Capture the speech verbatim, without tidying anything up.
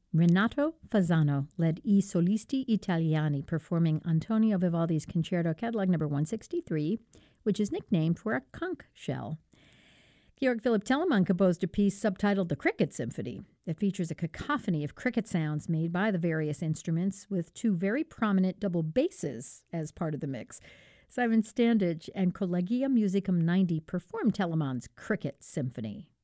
Renato Fasano led I Solisti Italiani, performing Antonio Vivaldi's Concerto Catalog number one sixty-three, which is nicknamed for a conch shell. Georg Philipp Telemann composed a piece subtitled The Cricket Symphony. It features a cacophony of cricket sounds made by the various instruments, with two very prominent double basses as part of the mix. Simon Standage and Collegium Musicum ninety performed Telemann's Cricket Symphony.